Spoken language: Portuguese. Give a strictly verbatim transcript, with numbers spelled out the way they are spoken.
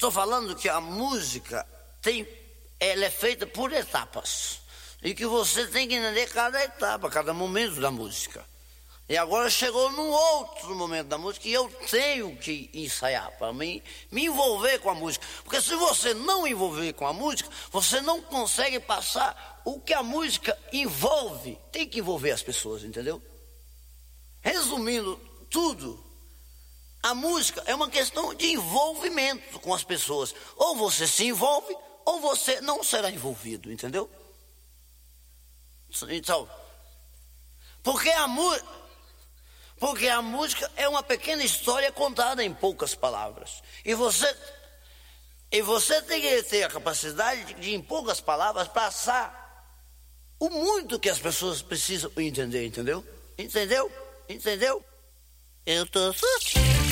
estou falando que a música tem, ela é feita por etapas. E que você tem que entender cada etapa, cada momento da música. E agora chegou num outro momento da música e eu tenho que ensaiar para mim, me envolver com a música. Porque se você não envolver com a música, você não consegue passar o que a música envolve. Tem que envolver as pessoas, entendeu? Resumindo tudo, a música é uma questão de envolvimento com as pessoas. Ou você se envolve, ou você não será envolvido, entendeu? Então, porque a música... Porque a música é uma pequena história contada em poucas palavras. E você, e você tem que ter a capacidade de, de, em poucas palavras, passar o muito que as pessoas precisam entender, entendeu? Entendeu? Entendeu? Eu tô...